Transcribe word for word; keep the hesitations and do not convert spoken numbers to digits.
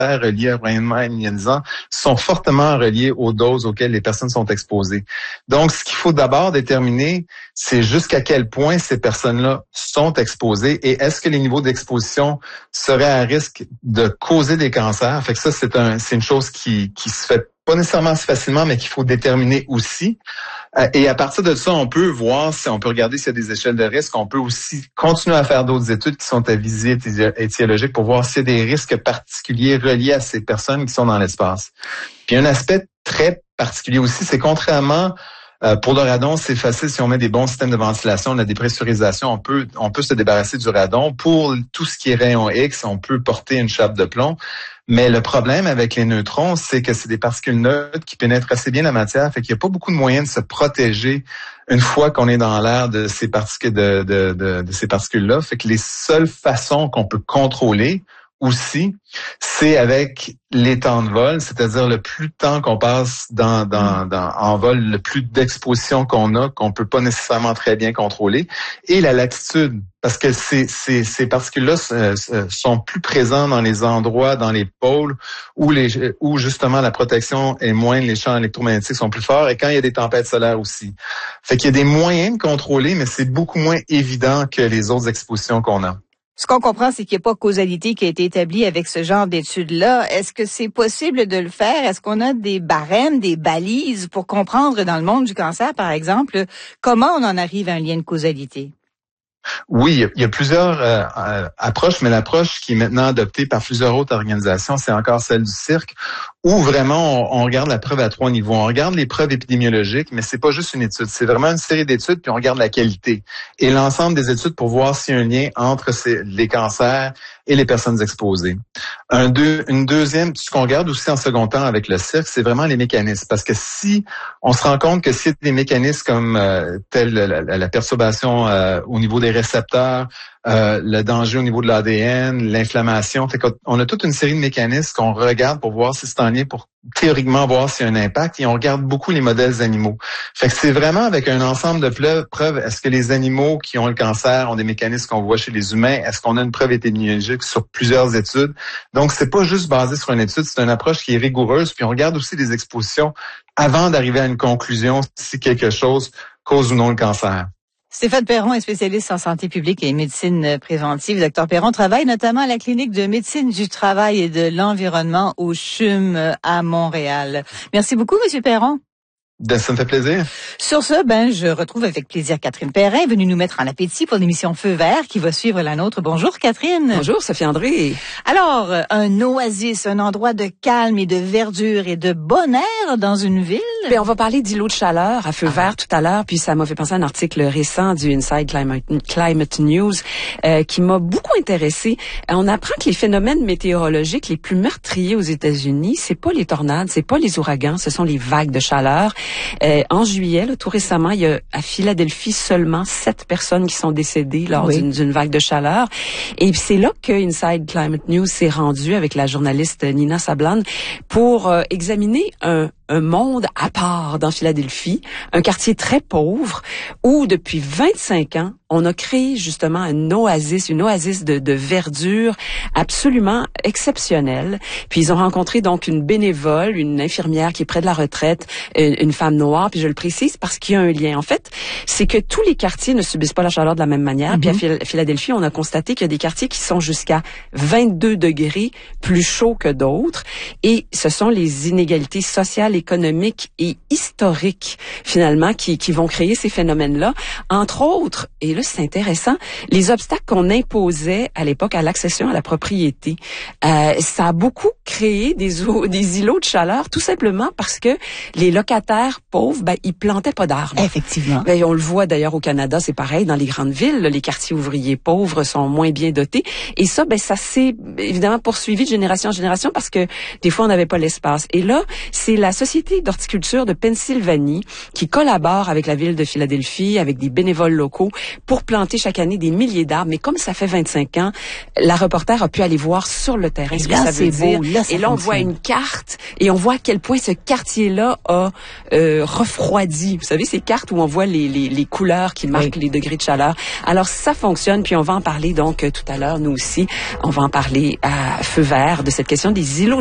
reliés à rayonnement ionisant sont fortement reliés aux doses auxquelles les personnes sont exposées. Donc, ce qu'il faut d'abord déterminer, c'est jusqu'à quel point ces personnes-là sont exposées et est-ce que les niveaux d'exposition seraient à risque de causer des cancers. Fait que ça, c'est un, c'est une chose qui, qui se fait pas nécessairement assez facilement, mais qu'il faut déterminer aussi. Euh, et à partir de ça, on peut voir si on peut regarder s'il y a des échelles de risque. On peut aussi continuer à faire d'autres études qui sont à visée étiologique pour voir s'il y a des risques particuliers reliés à ces personnes qui sont dans l'espace. Puis un aspect très particulier aussi, c'est contrairement Euh, pour le radon, c'est facile si on met des bons systèmes de ventilation, de la dépressurisation, on peut on peut se débarrasser du radon. Pour tout ce qui est rayon X, on peut porter une chape de plomb. Mais le problème avec les neutrons, c'est que c'est des particules neutres qui pénètrent assez bien la matière, fait qu'il n'y a pas beaucoup de moyens de se protéger une fois qu'on est dans l'air de ces particules de, de, de, de ces particules-là. Fait que les seules façons qu'on peut contrôler aussi, c'est avec les temps de vol, c'est-à-dire le plus de temps qu'on passe dans, dans, dans, en vol, le plus d'exposition qu'on a, qu'on peut pas nécessairement très bien contrôler, et la latitude, parce que ces, ces, ces particules-là euh, sont plus présentes dans les endroits, dans les pôles, où, les, où justement la protection est moindre, les champs électromagnétiques sont plus forts, et quand il y a des tempêtes solaires aussi. Fait qu'il y a des moyens de contrôler, mais c'est beaucoup moins évident que les autres expositions qu'on a. Ce qu'on comprend, c'est qu'il n'y a pas de causalité qui a été établie avec ce genre d'études-là. Est-ce que c'est possible de le faire? Est-ce qu'on a des barèmes, des balises pour comprendre dans le monde du cancer, par exemple, comment on en arrive à un lien de causalité? Oui, il y a plusieurs euh, euh, approches, mais l'approche qui est maintenant adoptée par plusieurs autres organisations, c'est encore celle du cirque, où vraiment on, on regarde la preuve à trois niveaux. On regarde les preuves épidémiologiques, mais c'est pas juste une étude, c'est vraiment une série d'études, puis on regarde la qualité et l'ensemble des études pour voir s'il y a un lien entre ces, les cancers et les personnes exposées. Un deux, une deuxième, ce qu'on regarde aussi en second temps avec le cirque, c'est vraiment les mécanismes, parce que si on se rend compte que s'il y a des mécanismes comme euh, telle la, la, la perturbation euh, au niveau des récepteurs, euh, le danger au niveau de l'A D N, l'inflammation, fait qu'on a toute une série de mécanismes qu'on regarde pour voir si c'est en lien, pour théoriquement voir s'il y a un impact, et on regarde beaucoup les modèles animaux. Fait que c'est vraiment avec un ensemble de preuves, est-ce que les animaux qui ont le cancer ont des mécanismes qu'on voit chez les humains, est-ce qu'on a une preuve épidémiologique sur plusieurs études? Donc c'est pas juste basé sur une étude, c'est une approche qui est rigoureuse, puis on regarde aussi les expositions avant d'arriver à une conclusion si quelque chose cause ou non le cancer. Stéphane Perron est spécialiste en santé publique et médecine préventive. Docteur Perron travaille notamment à la clinique de médecine du travail et de l'environnement au C H U M à Montréal. Merci beaucoup, Monsieur Perron. Ça me fait plaisir. Sur ce, ben, je retrouve avec plaisir Catherine Perrin, venue nous mettre en appétit pour l'émission Feu vert qui va suivre la nôtre. Bonjour, Catherine. Bonjour, Sophie André. Alors, un oasis, un endroit de calme et de verdure et de bon air dans une ville. Bien, on va parler d'îlots de chaleur à feu ah. vert tout à l'heure, puis ça m'a fait penser à un article récent du Inside Climate, Climate News euh, qui m'a beaucoup intéressée. On apprend que les phénomènes météorologiques les plus meurtriers aux États-Unis, c'est pas les tornades, c'est pas les ouragans, ce sont les vagues de chaleur. Euh, en juillet, là, tout récemment, il y a à Philadelphie seulement sept personnes qui sont décédées lors oui. d'une, d'une vague de chaleur. Et c'est là que Inside Climate News s'est rendu avec la journaliste Nina Sablan pour euh, examiner un un monde à part dans Philadelphie, un quartier très pauvre où depuis vingt-cinq ans, on a créé justement un oasis, une oasis de, de verdure absolument exceptionnelle. Puis ils ont rencontré donc une bénévole, une infirmière qui est près de la retraite, une, une femme noire, puis je le précise parce qu'il y a un lien. En fait, c'est que tous les quartiers ne subissent pas la chaleur de la même manière. Mm-hmm. Puis à Philadelphie, on a constaté qu'il y a des quartiers qui sont jusqu'à vingt-deux degrés plus chauds que d'autres. Et ce sont les inégalités sociales, économiques et historiques, finalement, qui, qui vont créer ces phénomènes-là. Entre autres, et là, c'est intéressant, les obstacles qu'on imposait à l'époque à l'accession à la propriété. Euh, ça a beaucoup créé des, eaux, des îlots de chaleur, tout simplement parce que les locataires pauvres, ben, ils plantaient pas d'arbres. Effectivement. Ben, on le voit d'ailleurs au Canada, c'est pareil, dans les grandes villes, là, les quartiers ouvriers pauvres sont moins bien dotés. Et ça, ben, ça s'est évidemment poursuivi de génération en génération parce que des fois, on n'avait pas l'espace. Et là, c'est la société Société d'horticulture de Pennsylvanie qui collabore avec la ville de Philadelphie, avec des bénévoles locaux pour planter chaque année des milliers d'arbres. Mais comme ça fait vingt-cinq ans, la reporter a pu aller voir sur le terrain ce que ça veut dire. Beau, là, ça et là, on fonctionne. voit une carte et on voit à quel point ce quartier-là a euh, refroidi. Vous savez, ces cartes où on voit les, les, les couleurs qui marquent oui. les degrés de chaleur. Alors, ça fonctionne, puis on va en parler donc tout à l'heure, nous aussi. On va en parler à feu vert de cette question des îlots